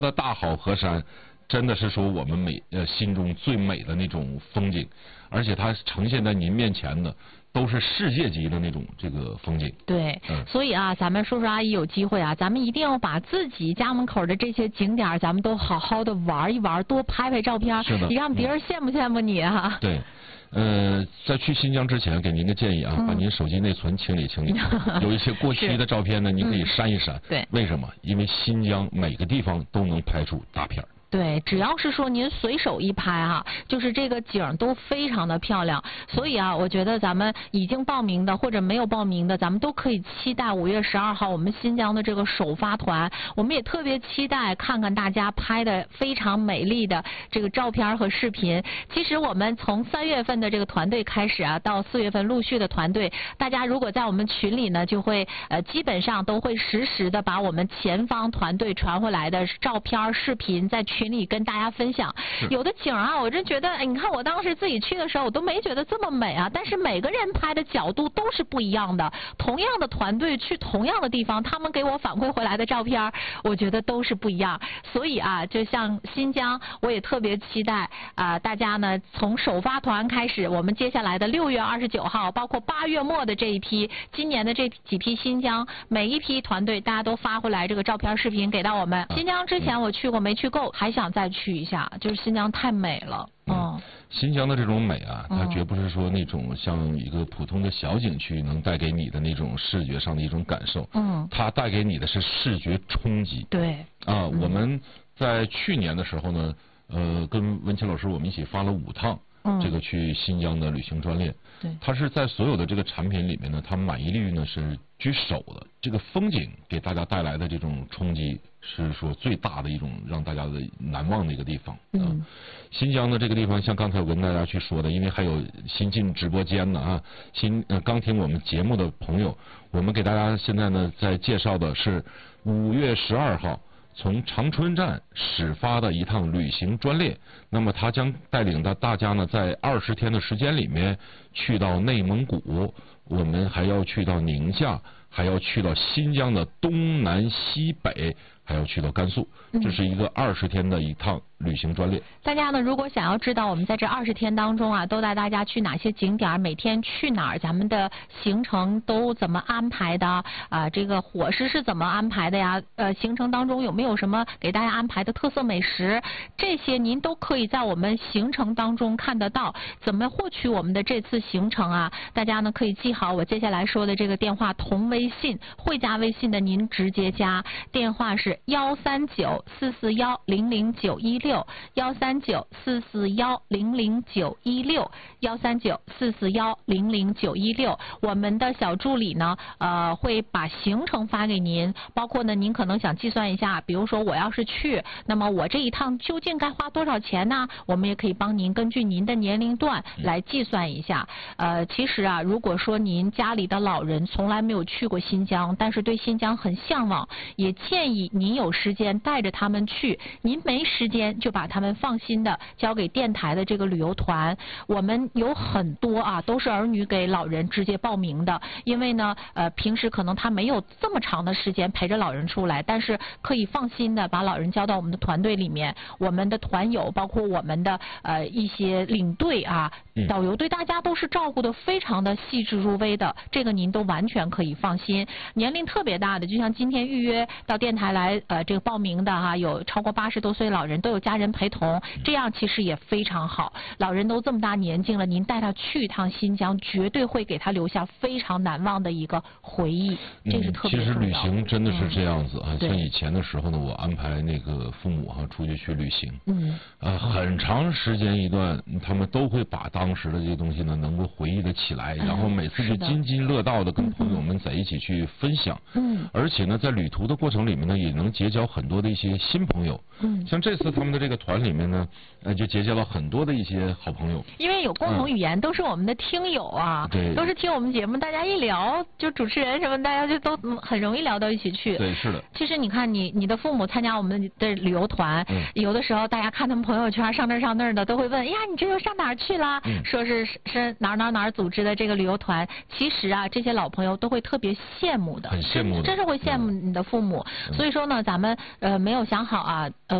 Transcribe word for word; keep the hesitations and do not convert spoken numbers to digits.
的大好河山，真的是说我们美呃心中最美的那种风景，而且它呈现在您面前的都是世界级的那种这个风景。 对，嗯、所以啊，咱们叔叔阿姨有机会啊，咱们一定要把自己家门口的这些景点，咱们都好好的玩一玩，多拍拍照片。 是的， 你让别人羡慕羡慕你啊。 对。呃，在去新疆之前，给您个建议啊，嗯、把您手机内存清理清理，有一些过期的照片呢，您可以删一删。 嗯、对， 为什么？因为新疆每个地方都能拍出大片。 对，只要是说您随手一拍哈，就是这个景都非常的漂亮。所以啊，我觉得咱们已经报名的或者没有报名的，咱们都可以期待五月十二号我们新疆的这个首发团。我们也特别期待看看大家拍的非常美丽的这个照片和视频。其实我们从三月份的这个团队开始啊，到四月份陆续的团队，大家如果在我们群里呢，就会呃基本上都会实时的把我们前方团队传回来的照片、视频在群。群里跟大家分享，有的景啊，我真觉得，哎，你看我当时自己去的时候，我都没觉得这么美啊。但是每个人拍的角度都是不一样的，同样的团队去同样的地方，他们给我反馈回来的照片，我觉得都是不一样。所以啊，就像新疆，我也特别期待啊、呃，大家呢从首发团开始，我们接下来的六月二十九号，包括八月末的这一批，今年的这几批新疆，每一批团队大家都发回来这个照片、视频给到我们。新疆之前我去过没去够，还想再去一下，就是新疆太美了。嗯， 嗯新疆的这种美啊，它绝不是说那种像一个普通的小景区能带给你的那种视觉上的一种感受。嗯，它带给你的是视觉冲击。 对。 啊，嗯、我们在去年的时候呢，呃，跟文清老师我们一起发了五趟。嗯，这个去新疆的旅行专列， 对， 它是在所有的这个产品里面呢，它满意率呢是居首的。这个风景给大家带来的这种冲击，是说最大的一种让大家的难忘的一个地方。嗯，啊、新疆的这个地方，像刚才我跟大家去说的，因为还有新进直播间的啊，新呃刚听我们节目的朋友，我们给大家现在呢在介绍的是五月十二号。从长春站始发的一趟旅行专列，那么它将带领着大家呢，在二十天的时间里面，去到内蒙古，我们还要去到宁夏，还要去到新疆的东南西北，还要去到甘肃，这是一个二十天的一趟旅行专列。 大家呢，如果想要知道我们在这二十天当中啊，都带大家去哪些景点，每天去哪儿，咱们的行程都怎么安排的啊、呃？这个伙食是怎么安排的呀？呃，行程当中有没有什么给大家安排的特色美食？这些您都可以在我们行程当中看得到。怎么获取我们的这次行程啊？大家呢可以记好我接下来说的这个电话同微信，会加微信的您直接加，电话是幺三九四四幺零零九一六。幺三九四四幺零零九一六，幺三九四四幺零零九一六，我们的小助理呢，呃，会把行程发给您，包括呢，您可能想计算一下，比如说我要是去，那么我这一趟究竟该花多少钱呢？我们也可以帮您根据您的年龄段来计算一下。呃，其实啊，如果说您家里的老人从来没有去过新疆，但是对新疆很向往，也建议您有时间带着他们去，您没时间就把他们放心的交给电台的这个旅游团。我们有很多啊，都是儿女给老人直接报名的，因为呢，呃，平时可能他没有这么长的时间陪着老人出来，但是可以放心的把老人交到我们的团队里面。我们的团友，包括我们的呃一些领队啊、导游，对大家都是照顾的非常的细致入微的，这个您都完全可以放心。年龄特别大的，就像今天预约到电台来呃这个报名的哈、啊，有超过八十多岁老人都有家人陪同，这样其实也非常好。老人都这么大年纪了，您带他去一趟新疆，绝对会给他留下非常难忘的一个回忆，这是特别重要的。 其实旅行真的是这样子啊， 嗯、 像以前的时候呢，我安排那个父母哈、啊、出去去旅行， 嗯， 啊，很长时间一段，他们都会把当时的这些东西呢能够回忆得起来，然后每次就津津乐道的跟朋友们在一起去分享， 嗯， 而且呢，在旅途的过程里面呢，也能结交很多的一些新朋友， 嗯， 像这次他们的这这个团里面呢，呃，就结交了很多的一些好朋友。 因为有共同语言，嗯、都是我们的听友啊， 对， 都是听我们节目，大家一聊，就主持人什么，大家就都很容易聊到一起去。 对，是的。 其实你看你，你的父母参加我们的旅游团，嗯、有的时候大家看他们朋友圈上这上那儿的，都会问，呀，你这又上哪儿去了？嗯、说是是哪儿哪儿哪儿组织的这个旅游团。其实啊，这些老朋友都会特别羡慕的， 很羡慕的， 真是会羡慕你的父母。嗯、所以说呢，咱们呃没有想好啊，呃。